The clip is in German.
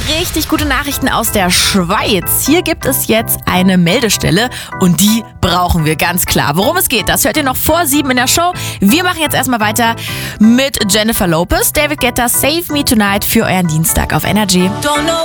richtig gute Nachrichten aus der Schweiz. Hier gibt es jetzt eine Meldestelle und die brauchen wir ganz klar. Worum es geht, das hört ihr noch vor 7 in der Show. Wir machen jetzt erstmal weiter mit Jennifer Lopez, David Guetta, Save Me Tonight für euren Dienstag auf Energy.